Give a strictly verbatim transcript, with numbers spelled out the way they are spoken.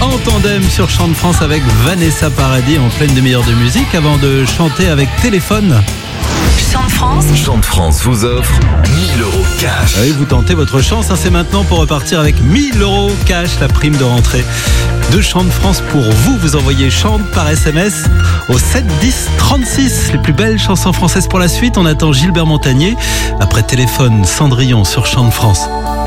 en tandem sur Chant de France avec Vanessa Paradis en pleine demi-heure de musique avant de chanter avec Téléphone. Chant de France. Chant de France vous offre mille euros cash. Oui, vous tentez votre chance, hein, c'est maintenant pour repartir avec mille euros cash, la prime de rentrée de Chant de France pour vous. Vous envoyez chante par S M S au sept dix trente-six. Les plus belles chansons françaises pour la suite. On attend Gilbert Montagnier. Après Téléphone, Cendrillon sur Chant de France.